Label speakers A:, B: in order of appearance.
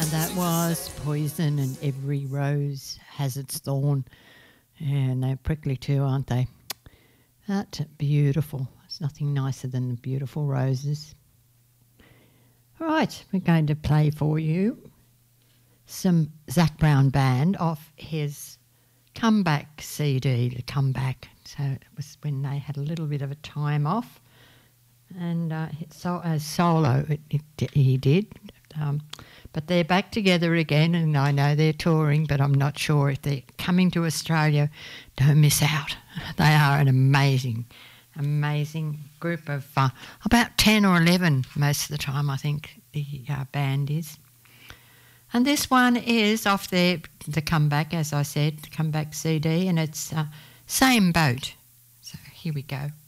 A: That was Poison, and every rose has its thorn. And they're prickly too, aren't they? That's beautiful. There's nothing nicer than the beautiful roses. Right, we're going to play for you some Zac Brown Band off his Comeback CD, the Comeback. So it was when they had a little bit of a time off. And solo he did. But they're back together again, and I know they're touring, but I'm not sure if they're coming to Australia. Don't miss out. They are an amazing group of about 10 or 11 most of the time, I think the band is. And this one is off the Comeback, as I said, the Comeback CD, and it's Same Boat. So here we go.